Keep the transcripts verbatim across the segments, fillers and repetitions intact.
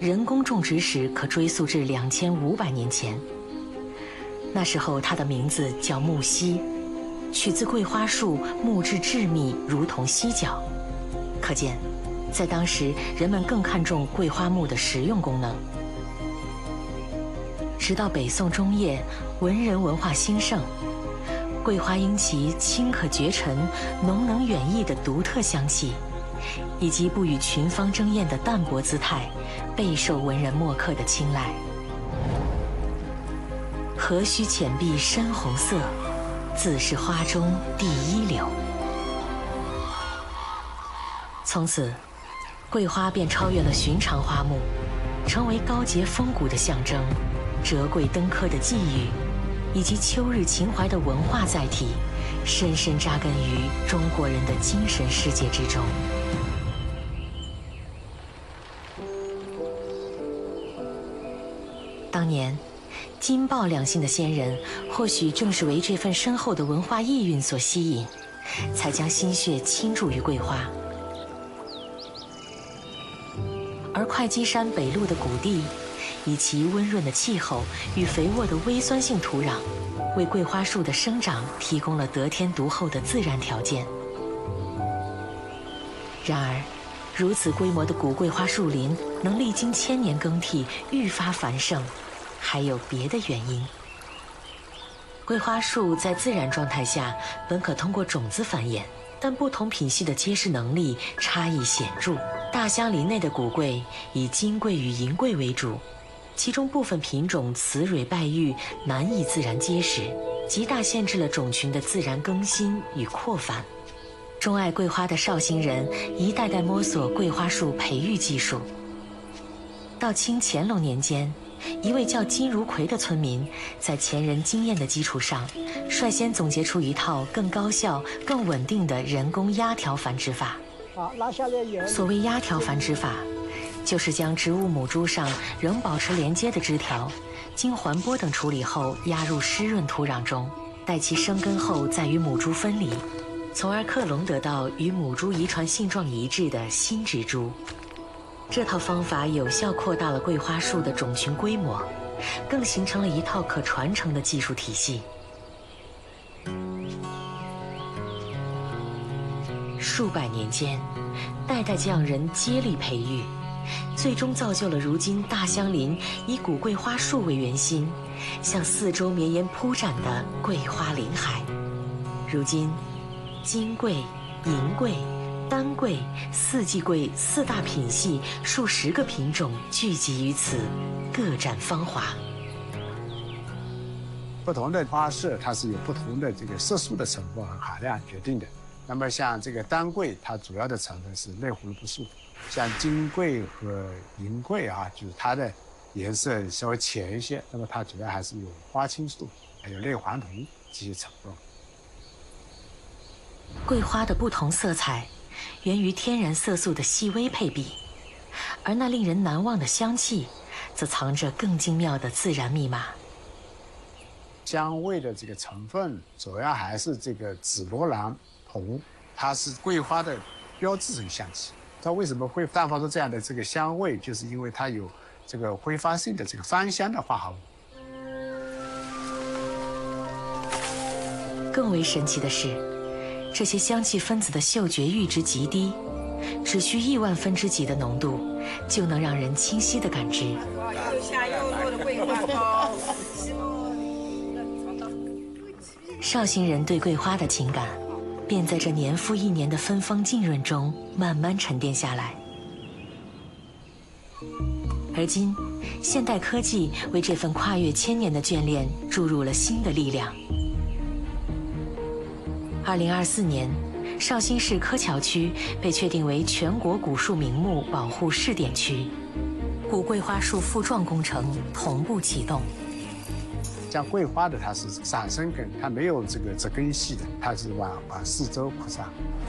人工种植史可追溯至两千五百年前。那时候它的名字叫木犀，取自桂花树木质致密，如同犀角。可见，在当时人们更看重桂花木的实用功能。直到北宋中叶，文人文化兴盛，桂花因其清可绝尘、浓能远溢的独特香气，以及不与群芳争艳的淡泊姿态，备受文人墨客的青睐。何须浅碧深红色，自是花中第一柳。从此，桂花便超越了寻常花木，成为高洁风骨的象征，折桂登科的寄语，以及秋日情怀的文化载体，深深扎根于中国人的精神世界之中。当年，金豹两姓的先人，或许正是为这份深厚的文化意蕴所吸引，才将心血倾注于桂花。而会稽山北麓的谷地，以其温润的气候与肥沃的微酸性土壤，为桂花树的生长提供了得天独厚的自然条件。然而，如此规模的古桂花树林能历经千年更替，愈发繁盛，还有别的原因。桂花树在自然状态下本可通过种子繁衍，但不同品系的结实能力差异显著。大乡林内的古桂以金桂与银桂为主，其中部分品种雌蕊败育，难以自然结实，极大限制了种群的自然更新与扩繁。钟爱桂花的绍兴人一代代摸索桂花树培育技术。到清乾隆年间，一位叫金如奎的村民，在前人经验的基础上，率先总结出一套更高效、更稳定的人工压条繁殖法。所谓压条繁殖法，就是将植物母株上仍保持连接的枝条，经环剥等处理后压入湿润土壤中，待其生根后再与母株分离，从而克隆得到与母株遗传性状一致的新植株。这套方法有效扩大了桂花树的种群规模，更形成了一套可传承的技术体系。数百年间，代代匠人接力培育，最终造就了如今大乡林以古桂花树为圆心，向四周绵延铺展的桂花林海。如今，金桂、银桂、丹桂、四季桂四大品系数十个品种聚集于此，各展芳华。 不同的花色，它是有不同的这个色素的成分和含量决定的。那么像这个丹桂，它主要的成分是类胡萝卜素；像金桂和银桂啊，就是它的颜色稍微浅一些，那么它主要还是有花青素，还有类黄酮这些成分。 桂花的不同色彩，源于天然色素的细微配比，而那令人难忘的香气，则藏着更精妙的自然密码。 香味的这个成分，主要还是这个紫罗兰酮，它是桂花的标志性香气。它为什么会散发出这样的这个香味，就是因为它有这个挥发性的这个芳香的化合物。 更为神奇的是，这些香气分子的嗅觉阈值极低，只需亿万分之几的浓度，就能让人清晰地感知。 又下又落的桂花糕。 绍兴人对桂花的情感，便在这年复一年的芬芳浸润中慢慢沉淀下来。而今，现代科技为这份跨越千年的眷恋注入了新的力量。二零二四年，绍兴市柯桥区被确定为全国古树名木保护试点区，古桂花树复壮工程同步启动。 像桂花的，它是散生根，它没有这个植根系的，它是往往四周扩散。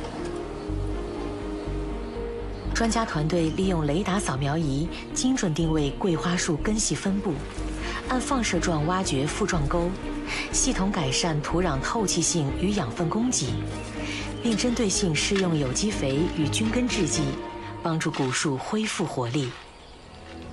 专家团队利用雷达扫描仪精准定位桂花树根系分布，按放射状挖掘复状沟，系统改善土壤透气性与养分供给，并针对性施用有机肥与菌根制剂，帮助古树恢复活力。